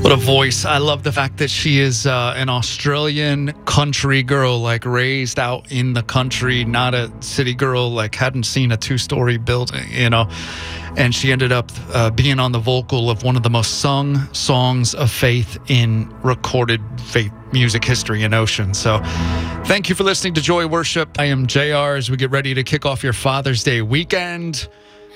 What a voice. I love the fact that she is an Australian country girl, like raised out in the country, not a city girl, like hadn't seen a two-story building, and she ended up being on the vocal of one of the most sung songs of faith in recorded faith music history in Ocean. So thank you for listening to Joy Worship. I am JR as we get ready to kick off your Father's Day weekend.